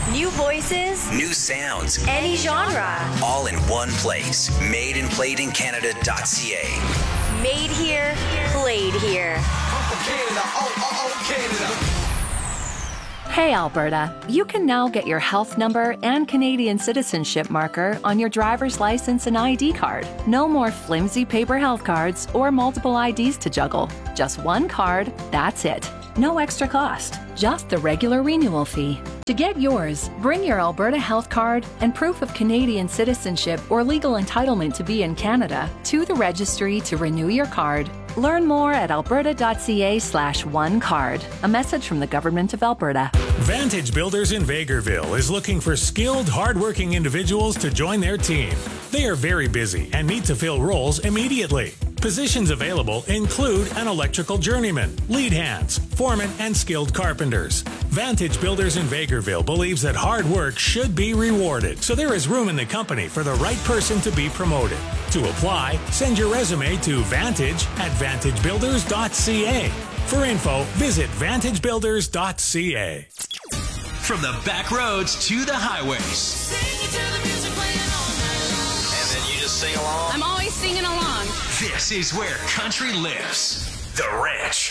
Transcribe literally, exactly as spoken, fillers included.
New voices, new sounds, any genre. All in one place. made and played in Canada dot c a. Made here, played here. I'm from Canada, oh, oh, oh, Canada. Hey Alberta, you can now get your health number and Canadian citizenship marker on your driver's license and I D card. No more flimsy paper health cards or multiple I Ds to juggle. Just one card, that's it. No extra cost, just the regular renewal fee. To get yours, bring your Alberta health card and proof of Canadian citizenship or legal entitlement to be in Canada to the registry to renew your card. Learn more at alberta.ca slash one card. A message from the Government of Alberta. Vantage Builders in Vegreville is looking for skilled, hardworking individuals to join their team. They are very busy and need to fill roles immediately. Positions available include an electrical journeyman, lead hands, foreman, and skilled carpenters. Vantage Builders in Vegreville believes that hard work should be rewarded, so there is room in the company for the right person to be promoted. To apply, send your resume to vantage at vantage builders dot c a. For info, visit vantage builders dot c a. From the back roads to the highways. And then you just sing along. I'm always singing along. This is where country lives. The Ranch.